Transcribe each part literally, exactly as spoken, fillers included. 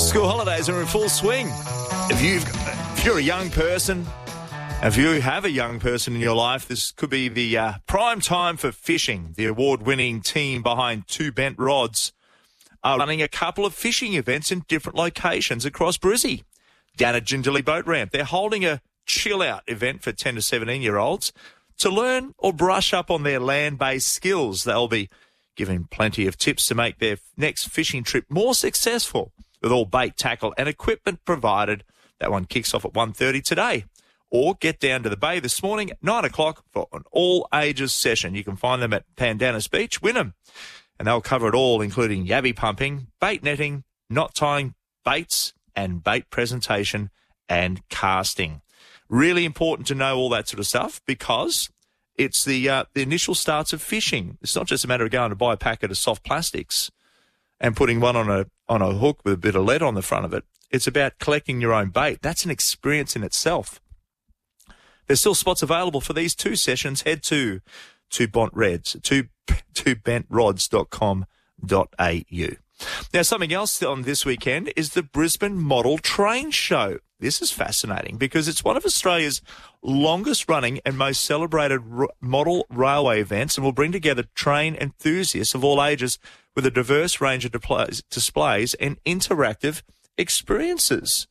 School holidays are in full swing. If you've, if you're a young person, if you have a young person in your life, this could be the uh, prime time for fishing. The award-winning team behind Two Bent Rods are running a couple of fishing events in different locations across Brizzy. Down at Jindalee Boat Ramp, they're holding a chill-out event for ten to seventeen-year-olds to learn or brush up on their land-based skills. They'll be giving plenty of tips to make their next fishing trip more successful, with all bait, tackle and equipment provided. That one kicks off at one thirty today. Or get down to the bay this morning at nine o'clock for an all-ages session. You can find them at Pandanus Beach, Wynnum. And they'll cover it all, including yabby pumping, bait netting, knot tying, baits, and bait presentation and casting. Really important to know all that sort of stuff because it's the uh, the initial starts of fishing. It's not just a matter of going to buy a packet of soft plastics and putting one on a on a hook with a bit of lead on the front of it. It's about collecting your own bait. That's an experience in itself. There's still spots available for these two sessions. Head to two bent reds, two bent rods dot com dot a u. Now, something else on this weekend is the Brisbane Model Train Show. This is fascinating because it's one of Australia's longest-running and most celebrated r- model railway events and will bring together train enthusiasts of all ages with a diverse range of displays, displays and interactive experiences.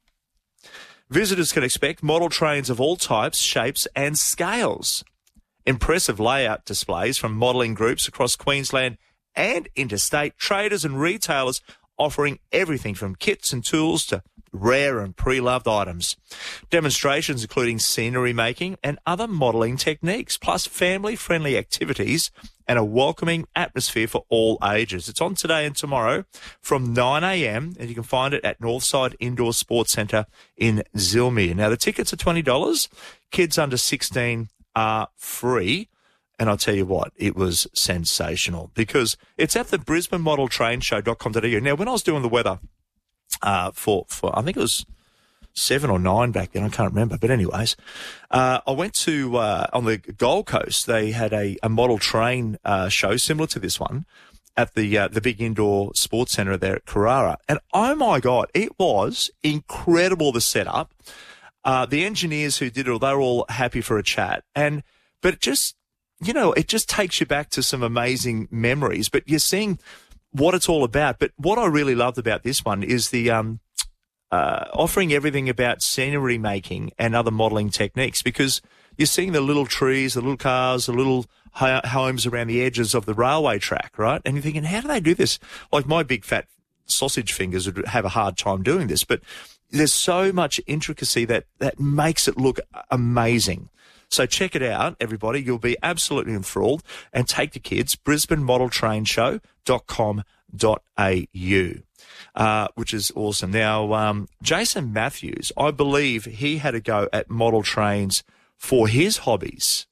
Visitors can expect model trains of all types, shapes and scales. Impressive layout displays from modelling groups across Queensland and interstate, traders and retailers offering everything from kits and tools to rare and pre-loved items. Demonstrations including scenery making and other modelling techniques, plus family-friendly activities and a welcoming atmosphere for all ages. It's on today and tomorrow from nine a.m. and you can find it at Northside Indoor Sports Centre in Zilmere. Now, the tickets are twenty dollars. Kids under sixteen are free. And I'll tell you what, it was sensational because it's at the Brisbane Model Train Show dot com dot a u. Now, when I was doing the weather uh, for, for, I think it was seven or nine back then, I can't remember. But anyways, uh, I went to, uh, on the Gold Coast, they had a, a model train uh, show similar to this one at the uh, the big indoor sports centre there at Carrara. And oh my God, it was incredible, the setup. Uh, the engineers who did it, they were all happy for a chat. And, but it just, you know, it just takes you back to some amazing memories, but you're seeing what it's all about. But what I really loved about this one is the um, uh, offering everything about scenery making and other modelling techniques, because you're seeing the little trees, the little cars, the little ho- homes around the edges of the railway track, right? And you're thinking, how do they do this? Like my big fat sausage fingers would have a hard time doing this, but there's so much intricacy that, that makes it look amazing. So check it out, everybody. You'll be absolutely enthralled. And take the kids, Brisbane Model Train Show dot com dot a u, uh, which is awesome. Now, um, Jason Matthews, I believe he had a go at model trains for his hobbies.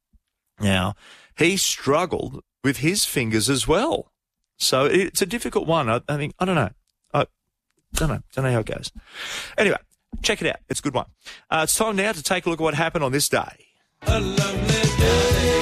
Now, he struggled with his fingers as well. So it's a difficult one. I, I think, I don't know. I don't know. Don't know how it goes. Anyway. Check it out. It's a good one. Uh, it's time now to take a look at what happened on this day. A lovely day.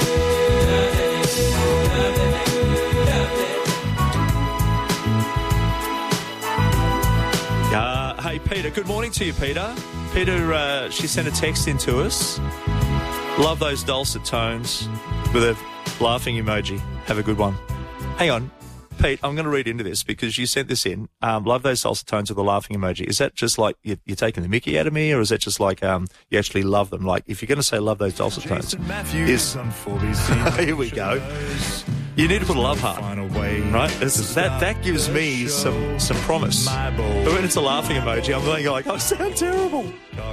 Uh, hey, Peter. Good morning to you, Peter. Peter, uh, she sent a text in to us. Love those dulcet tones with a laughing emoji. Have a good one. Hang on. Pete, I'm going to read into this because you sent this in. Um, love those salsa tones with the laughing emoji. Is that just like you're, you're taking the mickey out of me, or is that just like um, you actually love them? Like, if you're going to say love those dulcet tones, is here we go. You need to put a love heart, right? That that gives me some some promise. But when it's a laughing emoji, I'm going like, I sound terrible.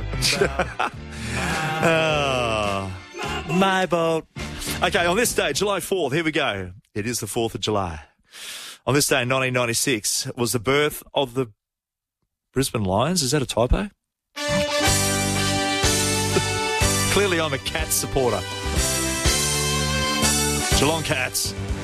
oh, my boat. Okay, on this day, July fourth, here we go. It is the fourth of July. On this day in nineteen ninety-six was the birth of the Brisbane Lions. Is that a typo? Clearly I'm a Cats supporter. Geelong Cats.